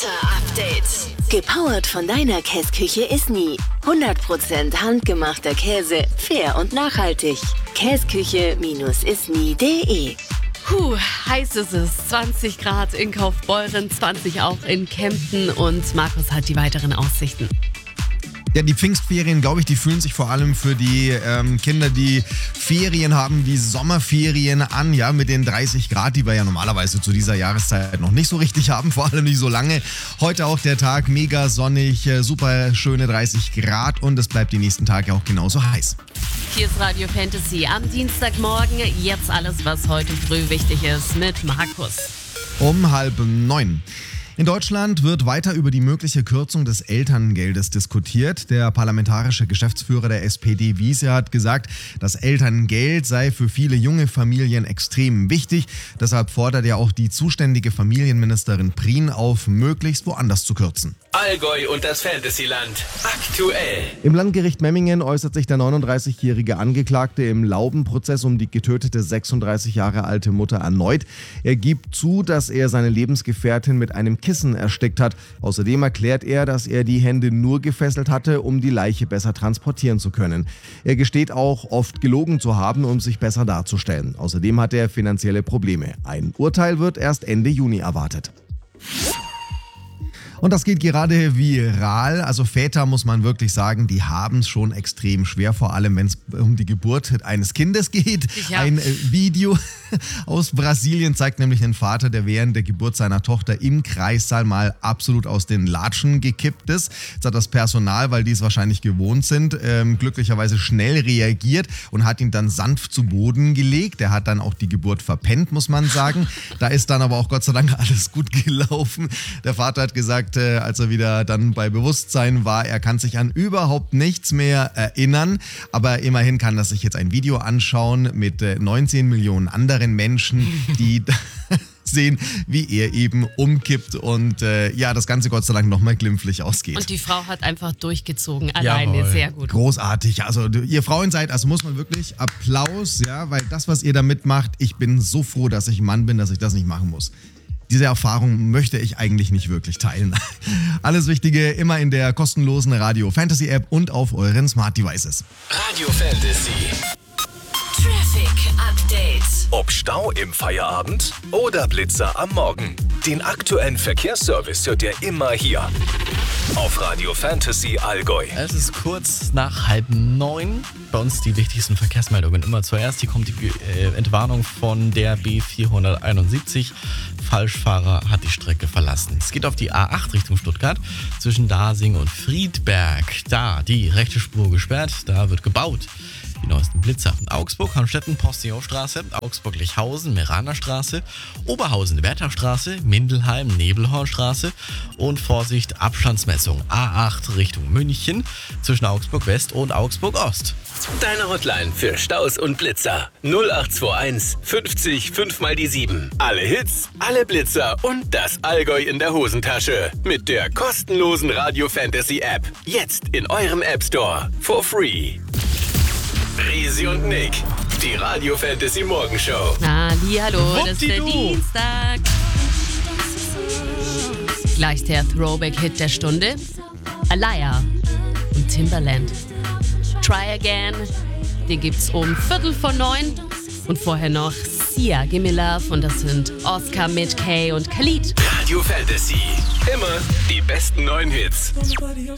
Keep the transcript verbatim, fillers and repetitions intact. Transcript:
Wetter-Update. Gepowert von deiner Käsküche Isny. hundert Prozent handgemachter Käse, fair und nachhaltig. käsküche isny punkt de. Puh, heiß ist es. zwanzig Grad in Kaufbeuren, zwanzig auch in Kempten und Markus hat die weiteren Aussichten. Ja, die Pfingstferien, glaube ich, die fühlen sich vor allem für die ähm, Kinder, die Ferien haben, wie Sommerferien an, ja, mit den dreißig Grad, die wir ja normalerweise zu dieser Jahreszeit noch nicht so richtig haben, vor allem nicht so lange. Heute auch der Tag, mega sonnig, äh, super schöne dreißig Grad und es bleibt die nächsten Tage auch genauso heiß. Hier ist Radio Fantasy am Dienstagmorgen. Jetzt alles, was heute früh wichtig ist mit Markus. Um halb neun. In Deutschland wird weiter über die mögliche Kürzung des Elterngeldes diskutiert. Der parlamentarische Geschäftsführer der S P D Wiese hat gesagt, das Elterngeld sei für viele junge Familien extrem wichtig. Deshalb fordert er auch die zuständige Familienministerin Prien auf, möglichst woanders zu kürzen. Allgäu und das Fantasyland aktuell. Im Landgericht Memmingen äußert sich der neununddreißigjährige Angeklagte im Laubenprozess um die getötete sechsunddreißig Jahre alte Mutter erneut. Er gibt zu, dass er seine Lebensgefährtin mit einem Kissen erstickt hat. Außerdem erklärt er, dass er die Hände nur gefesselt hatte, um die Leiche besser transportieren zu können. Er gesteht auch, oft gelogen zu haben, um sich besser darzustellen. Außerdem hat er finanzielle Probleme. Ein Urteil wird erst Ende Juni erwartet. Und das geht gerade viral. Also Väter, muss man wirklich sagen, die haben es schon extrem schwer, vor allem wenn es um die Geburt eines Kindes geht. Ja. Ein Video aus Brasilien zeigt nämlich einen Vater, der während der Geburt seiner Tochter im Kreissaal mal absolut aus den Latschen gekippt ist. Jetzt hat das Personal, weil die es wahrscheinlich gewohnt sind, ähm, glücklicherweise schnell reagiert und hat ihn dann sanft zu Boden gelegt. Er hat dann auch die Geburt verpennt, muss man sagen. Da ist dann aber auch Gott sei Dank alles gut gelaufen. Der Vater hat gesagt, als er wieder dann bei Bewusstsein war, er kann sich an überhaupt nichts mehr erinnern, aber immerhin kann er sich jetzt ein Video anschauen mit neunzehn Millionen anderen Menschen, die sehen, wie er eben umkippt und äh, ja, das Ganze Gott sei Dank nochmal glimpflich ausgeht. Und die Frau hat einfach durchgezogen, alleine, Jawohl. Sehr gut. Großartig, also ihr Frauen seid, also muss man wirklich Applaus, ja, weil das, was ihr da mitmacht, ich bin so froh, dass ich ein Mann bin, dass ich das nicht machen muss. Diese Erfahrung möchte ich eigentlich nicht wirklich teilen. Alles Wichtige immer in der kostenlosen Radio Fantasy App und auf euren Smart Devices. Radio Fantasy. Traffic Update. Ob Stau im Feierabend oder Blitzer am Morgen. Den aktuellen Verkehrsservice hört ihr immer hier. Auf Radio Fantasy Allgäu. Es ist kurz nach halb neun. Bei uns die wichtigsten Verkehrsmeldungen immer zuerst. Hier kommt die äh, Entwarnung von der B vierhunderteinundsiebzig. Falschfahrer hat die Strecke verlassen. Es geht auf die A acht Richtung Stuttgart zwischen Dasing und Friedberg. Da die rechte Spur gesperrt, da wird gebaut. Die neuesten Blitzer. Augsburg, Hornstetten, Postillonstraße, Augsburg-Lichhausen, Meranerstraße, Oberhausen-Wertherstraße, Mindelheim, Nebelhornstraße und Vorsicht, Abstandsmessung A acht Richtung München zwischen Augsburg-West und Augsburg-Ost. Deine Hotline für Staus und Blitzer. null acht zwei eins fünfzig fünf mal die sieben. Alle Hits, alle Blitzer und das Allgäu in der Hosentasche. Mit der kostenlosen Radio Fantasy App. Jetzt in eurem App Store. For free. Risi und Nick, die Radio Fantasy Morgenshow. Hallihallo, das ist der Dienstag. Gleich der Throwback-Hit der Stunde. Alaya und Timbaland. Try Again, den gibt's um Viertel vor neun. Und vorher noch Sia, Gimme Love und das sind Oscar, Mitch K und Khalid. Radio Fantasy, immer die besten neuen Hits.